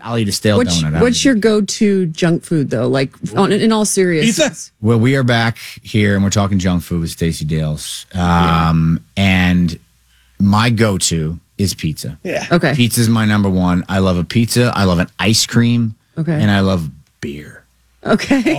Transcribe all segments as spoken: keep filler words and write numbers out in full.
I'll eat a stale what's, donut. What's your go-to junk food, though? Like, on, in all seriousness. Well, we are back here, and we're talking junk food with Stacey Dales. Um, yeah. And my go-to is pizza. Yeah. Okay. Pizza's my number one. I love a pizza. I love an ice cream. Okay. And I love beer. Okay.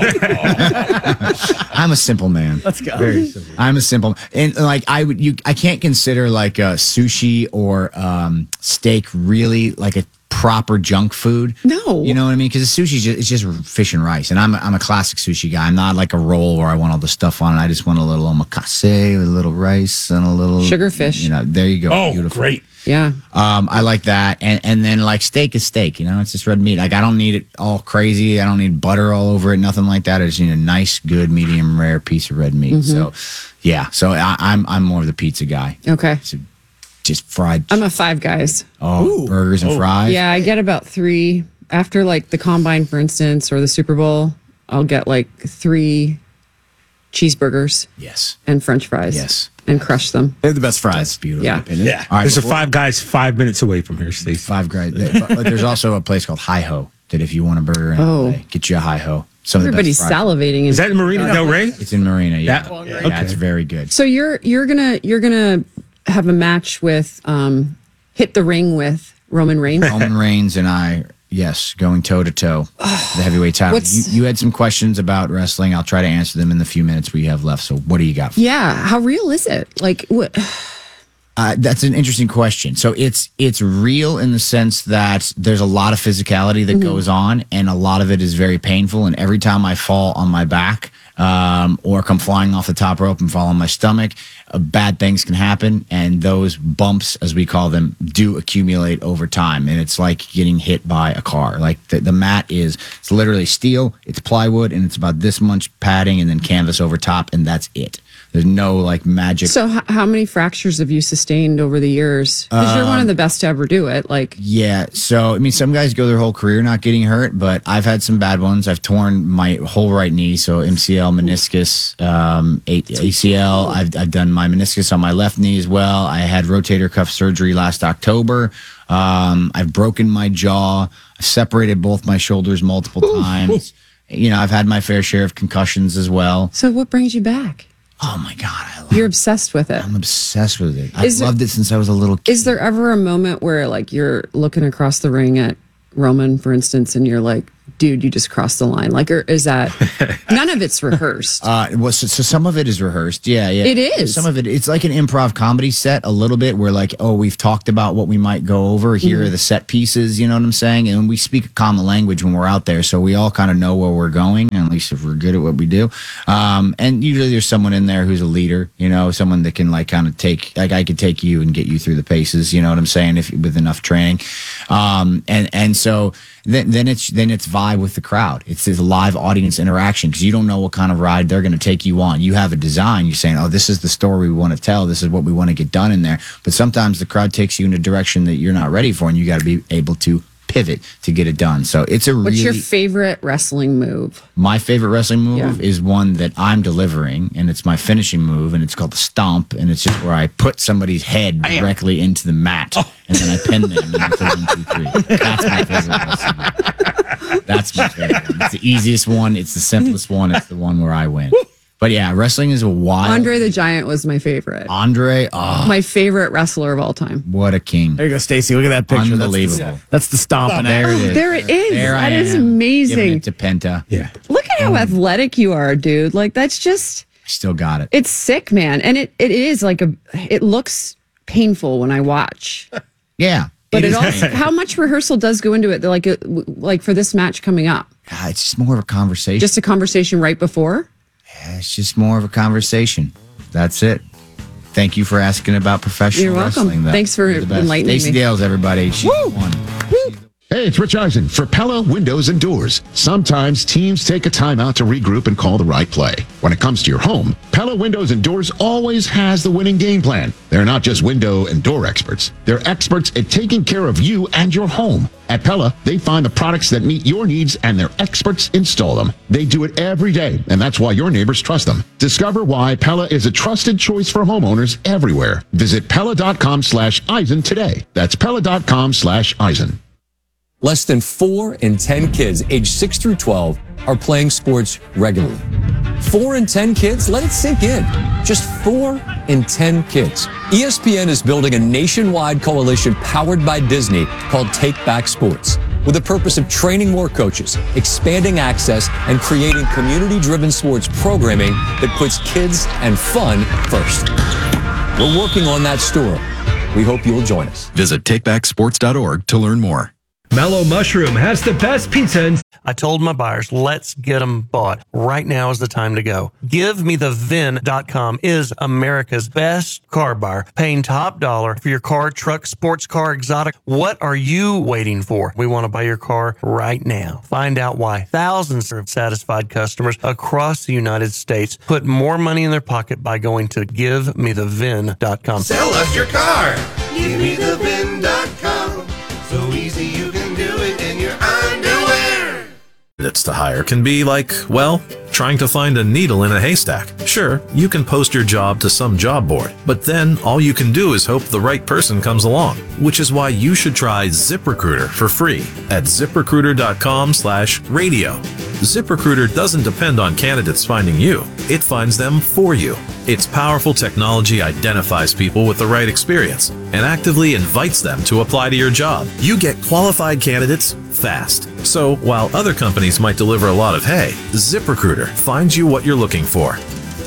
I'm a simple man. Let's go. Very simple. I'm a simple and like I would you I can't consider like a sushi or um, steak really like a proper junk food. No. You know what I mean? Because sushi just, it's just fish and rice, and I'm a, I'm a classic sushi guy. I'm not like a roll where I want all the stuff on it. I just want a little omakase with a little rice and a little sugar fish. You know, there you go. Oh, beautiful. Great. Yeah. Um, I like that. And and then like steak is steak, you know, it's just red meat. Like I don't need it all crazy. I don't need butter all over it, nothing like that. I just need a nice, good, medium rare piece of red meat. Mm-hmm. So yeah. So I, I'm I'm more of the pizza guy. Okay. So just fried. I'm a Five Guys. Oh, Ooh. burgers and Oh. fries. Yeah, I get about three after like the Combine, for instance, or the Super Bowl. I'll get like three cheeseburgers Yes. and French fries. Yes. And crush them. They're the best fries. That's beautiful. Yeah. Opinion. Yeah. All right, There's a before- Five Guys five minutes away from here, Stacey. Five guys. But there's also a place called Hi Ho that if you want a burger, in Oh. L A, get you a Hi Ho. Some of the Everybody's best fries. salivating. Is that in Marina Del Rey? It's in Marina. Yeah. That- yeah, okay. yeah, it's very good. So you're you're gonna you're gonna have a match with um, hit the ring with Roman Reigns. Roman Reigns and I, yes, going toe to toe, the heavyweight title. What's- You, you had some questions about wrestling. I'll try to answer them in the few minutes we have left. So, what do you got? Yeah, how real is it? Like, what? Uh, that's an interesting question. So it's it's real in the sense that there's a lot of physicality that goes on, and a lot of it is very painful. And every time I fall on my back um, or come flying off the top rope and fall on my stomach, uh, bad things can happen. And those bumps, as we call them, do accumulate over time. And it's like getting hit by a car. Like the, the mat is it's literally steel, it's plywood, and it's about this much padding and then canvas over top, and that's it. There's no like magic. So, h- how many fractures have you sustained over the years? Because you're one of the best to ever do it. Like, Yeah. So, I mean, some guys go their whole career not getting hurt, but I've had some bad ones. I've torn my whole right knee. So, M C L, meniscus, um, A C L. I've, I've done my meniscus on my left knee as well. I had rotator cuff surgery last October. Um, I've broken my jaw. I've separated both my shoulders multiple times. You know, I've had my fair share of concussions as well. so what brings you back? Oh, my God. I love You're obsessed with it. I'm obsessed with it. I've Is there- loved it since I was a little kid. Is there ever a moment where, like, you're looking across the ring at Roman, for instance, and you're like, dude, you just crossed the line? Like, or is that none of it's rehearsed? Uh, well, so, so some of it is rehearsed. Yeah, yeah. It is. Some of it, it's like an improv comedy set a little bit where like, oh, we've talked about what we might go over. Here Mm-hmm. are the set pieces, you know what I'm saying? And we speak a common language when we're out there. So we all kind of know where we're going, at least if we're good at what we do. Um, and usually there's someone in there who's a leader, you know, someone that can like kind of take, like I could take you and get you through the paces, you know what I'm saying? If with enough training. Um, and, and so then, then it's, then it's vibe with the crowd. It's this live audience interaction because you don't know what kind of ride they're going to take you on. You have a design. You're saying, oh, this is the story we want to tell. This is what we want to get done in there. But sometimes the crowd takes you in a direction that you're not ready for, and you got to be able to pivot to get it done. So it's a What's really... your favorite wrestling move? My favorite wrestling move Yeah. is one that I'm delivering, and it's my finishing move, and it's called the stomp, and it's just where I put somebody's head directly into the mat, and then I pin them, and it's a one, two, three. That's my favorite wrestling move. That's my favorite one. It's the easiest one. It's the simplest one. It's the one where I win. But yeah, wrestling is a wild... Andre the Giant was my favorite. Andre, oh, My favorite wrestler of all time. what a king. There you go, Stacey. Look at that picture. Unbelievable. That's the, that's the stomp. There it is. There it is. There I That is am, amazing. giving it to Penta. Yeah. Look at how athletic you are, dude. Like, that's just, I still got it. it's sick, man. And it, it is like a, it looks painful when I watch. Yeah. But it, is also, how much rehearsal does go into it? Like, uh, w- like for this match coming up, God, it's just more of a conversation. just a conversation right before. It's just more of a conversation. That's it. Thank you for asking about professional You're welcome. wrestling. though. Thanks for You're the best. enlightening Stacey me. Dales, everybody. She's one. Hey, it's Rich Eisen for Pella Windows and Doors. Sometimes teams take a timeout to regroup and call the right play. When it comes to your home, Pella Windows and Doors always has the winning game plan. They're not just window and door experts. They're experts at taking care of you and your home. At Pella, they find the products that meet your needs and their experts install them. They do it every day, and that's why your neighbors trust them. Discover why Pella is a trusted choice for homeowners everywhere. Visit Pella.com slash Eisen today. That's Pella.com slash Eisen. less than four in ten kids aged six through twelve are playing sports regularly. Four in ten kids? Let it sink in. Just four in ten kids. E S P N is building a nationwide coalition powered by Disney called Take Back Sports, with the purpose of training more coaches, expanding access, and creating community-driven sports programming that puts kids and fun first. We're working on that story. We hope you'll join us. Visit take back sports dot org to learn more. Mellow Mushroom has the best pizza in. I told my buyers, let's get them bought. Right now is the time to go. Give Me The Vin dot com is America's best car buyer, paying top dollar for your car, truck, sports car, exotic. What are you waiting for? We want to buy your car right now. Find out why thousands of satisfied customers across the United States put more money in their pocket by going to Give Me The Vin dot com. Sell us your car. Give Me The Vin dot com. So easy you can do it in your underwear. It's to hire can be like, well, trying to find a needle in a haystack. Sure, you can post your job to some job board, but then all you can do is hope the right person comes along, which is why you should try ZipRecruiter for free at zip recruiter dot com slash radio. ZipRecruiter doesn't depend on candidates finding you. It finds them for you. Its powerful technology identifies people with the right experience and actively invites them to apply to your job. You get qualified candidates fast. So while other companies might deliver a lot of hay, ZipRecruiter finds you what you're looking for.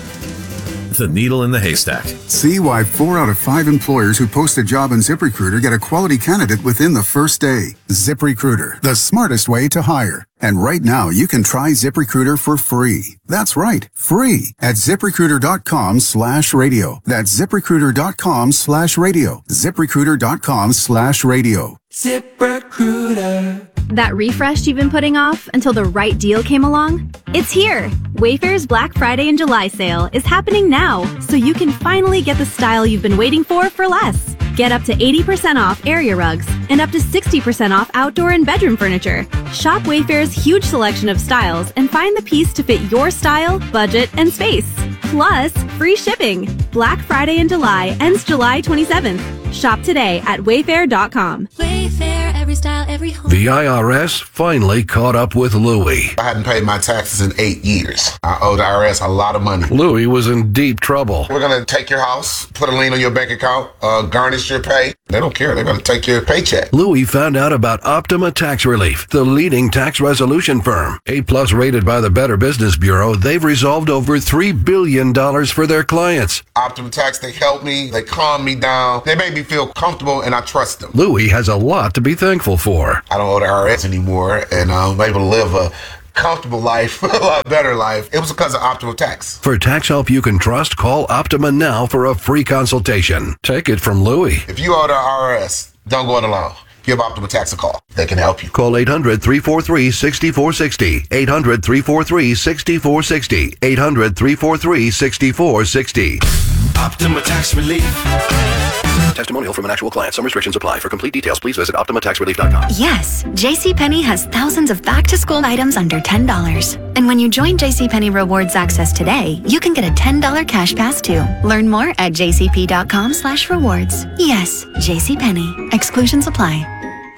The needle in the haystack. See why four out of five employers who post a job in ZipRecruiter get a quality candidate within the first day. ZipRecruiter, the smartest way to hire. And right now, you can try ZipRecruiter for free. That's right, free at ZipRecruiter dot com slash radio. That's ZipRecruiter dot com slash radio. ZipRecruiter dot com slash radio. ZipRecruiter. That refresh you've been putting off until the right deal came along? It's here! Wayfair's Black Friday and July sale is happening now, so you can finally get the style you've been waiting for for less. Get up to eighty percent off area rugs and up to sixty percent off outdoor and bedroom furniture. Shop Wayfair's huge selection of styles and find the piece to fit your style, budget, and space. Plus, free shipping. Black Friday in July ends July twenty-seventh. Shop today at wayfair dot com. Wayfair, every style, every home. The I R S finally caught up with Louie. I hadn't paid my taxes in eight years. I owed the I R S a lot of money. Louie was in deep trouble. We're going to take your house, put a lien on your bank account, uh, garnish your pay. They don't care. They're going to take your paycheck. Louie found out about Optima Tax Relief, the leading tax resolution firm. A-plus rated by the Better Business Bureau, they've resolved over three billion dollars for their clients. Optima Tax, they help me. They calm me down. They make me feel comfortable, and I trust them. Louie has a lot to be thankful for. I don't owe the I R S anymore, and I'm able to live a comfortable life, a lot better life. It was because of Optima Tax. For tax help you can trust, call Optima now for a free consultation. Take it from Louie. If you owe the I R S, don't go it alone. Give Optima Tax a call. They can help you. Call eight hundred, three four three, six four six zero. eight hundred, three four three, six four six zero. eight hundred, three four three, six four six zero. Optima Tax Relief. Testimonial from an actual client. Some restrictions apply. For complete details, please visit optima tax relief dot com. Yes, JCPenney has thousands of back-to-school items under ten dollars. And when you join JCPenney Rewards Access today, you can get a ten dollars cash pass too. Learn more at jcp.com slash rewards. Yes, JCPenney. Exclusions apply.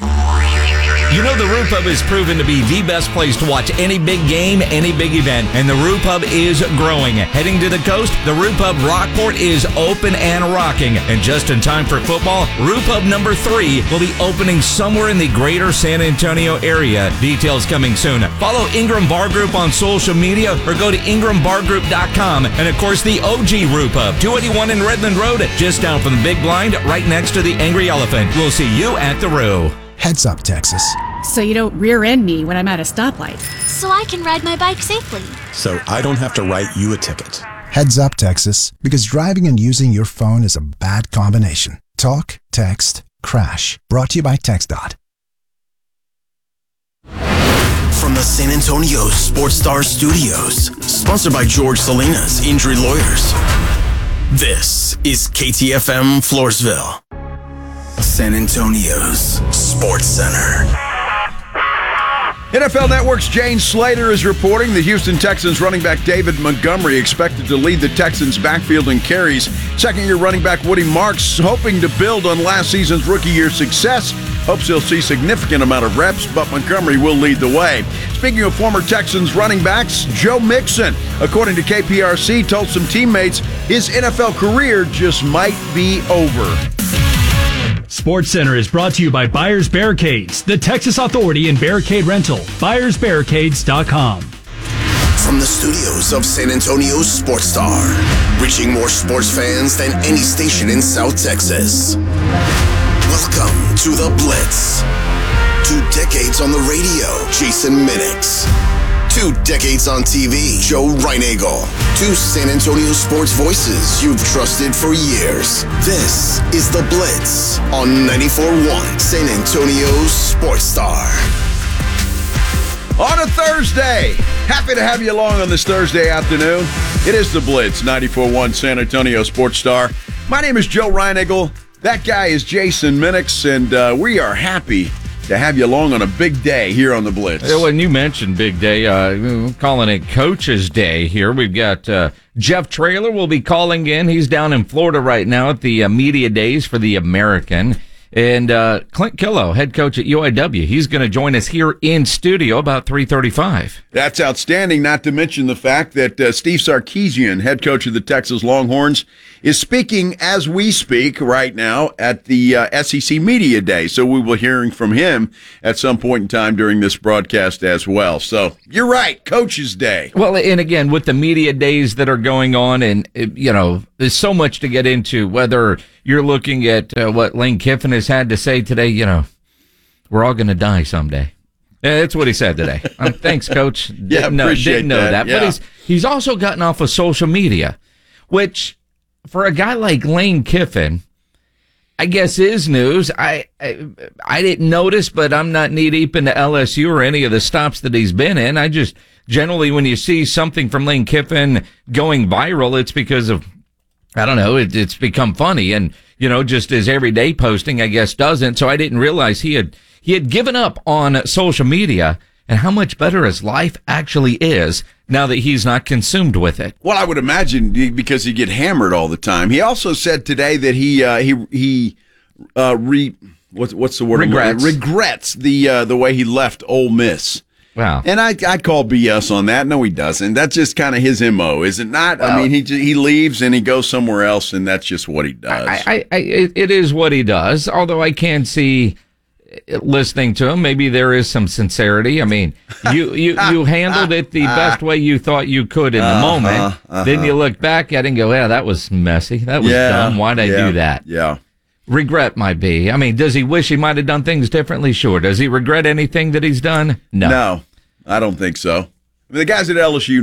You know, the Roo Pub is proven to be the best place to watch any big game, any big event, and the Roo Pub is growing. Heading to the coast, the Roo Pub Rockport is open and rocking. And just in time for football, Roo Pub number three will be opening somewhere in the greater San Antonio area. Details coming soon. Follow Ingram Bar Group on social media or go to ingram bar group dot com. And of course, the O G Roo Pub, two eighty-one in Redland Road, just down from the Big Blind, right next to the Angry Elephant. We'll see you at the Roo. Heads up, Texas. So you don't rear end me when I'm at a stoplight. So I can ride my bike safely. So I don't have to write you a ticket. Heads up, Texas, because driving and using your phone is a bad combination. Talk, text, crash. Brought to you by TextDot. From the San Antonio Sports Star Studios, sponsored by George Salinas Injury Lawyers. This is K T F M Floresville, San Antonio's Sports Center. N F L Network's Jane Slater is reporting the Houston Texans running back David Montgomery expected to lead the Texans' backfield in carries. Second-year running back Woody Marks hoping to build on last season's rookie year success. hopes he'll see significant amount of reps, but Montgomery will lead the way. Speaking of former Texans running backs, Joe Mixon, according to K P R C, told some teammates his N F L career just might be over. Sports Center is brought to you by Buyers Barricades, the Texas authority in barricade rental. buyers barricades dot com. From the studios of San Antonio's Sports Star, reaching more sports fans than any station in South Texas. Welcome to The Blitz. Two decades on the radio, Jason Minix. Two decades on T V, Joe Reinagel. Two San Antonio sports voices you've trusted for years. This is The Blitz on ninety-four point one San Antonio's Sports Star. On a Thursday, happy to have you along on this Thursday afternoon. It is The Blitz, ninety-four point one San Antonio Sports Star. My name is Joe Reinagel. That guy is Jason Minix, and uh, we are happy to have you along on a big day here on The Blitz. Yeah, when you mentioned big day, uh, we're calling it Coach's Day here. We've got uh, Jeff Traylor will be calling in. He's down in Florida right now at the uh, Media Days for the American. And uh, Clint Killow, head coach at U I W, he's going to join us here in studio about three thirty-five. That's outstanding, not to mention the fact that uh, Steve Sarkisian, head coach of the Texas Longhorns, is speaking as we speak right now at the uh, S E C Media Day. So we will be hearing from him at some point in time during this broadcast as well. So you're right, Coach's Day. Well, and again, with the media days that are going on, and, you know, there's so much to get into, whether you're looking at uh, what Lane Kiffin has had to say today, you know, we're all going to die someday. Yeah, that's what he said today. Um, thanks, Coach. Yeah, didn't know, appreciate didn't know that. that. Yeah. But he's, he's also gotten off of social media, which for a guy like Lane Kiffin, I guess is news. I, I I didn't notice, but I'm not knee deep into L S U or any of the stops that he's been in. I just generally, when you see something from Lane Kiffin going viral, it's because of, I don't know, it, it's become funny. And, you know, just his everyday posting, I guess, doesn't. So I didn't realize he had he had given up on social media and how much better his life actually is now that he's not consumed with it. Well, I would imagine because he get hammered all the time. He also said today that he uh, he he uh, re what's what's the word? Regrets. Regrets the uh, the way he left Ole Miss. Wow. And I I call B S on that. No, he doesn't. That's just kind of his M O, is it not? Well, I mean, he he leaves and he goes somewhere else, and that's just what he does. I, I, I it, it is what he does. Although I can see, listening to him, maybe there is some sincerity. I mean, you you, you handled it the best way you thought you could in the Uh-huh, moment. uh-huh. Then you look back at it and go, yeah, that was messy. That was Yeah, dumb. Why'd I yeah, do that? Yeah. Regret might be. I mean, does he wish he might have done things differently? Sure. Does he regret anything that he's done? No. No, I don't think so. I mean, the guys at L S U